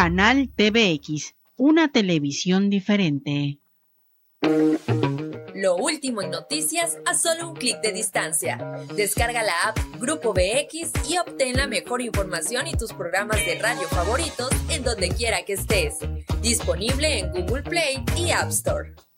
Canal TVX, una televisión diferente. Lo último en noticias a solo un clic de distancia. Descarga la app Grupo BX y obtén la mejor información y tus programas de radio favoritos en donde quiera que estés. Disponible en Google Play y App Store.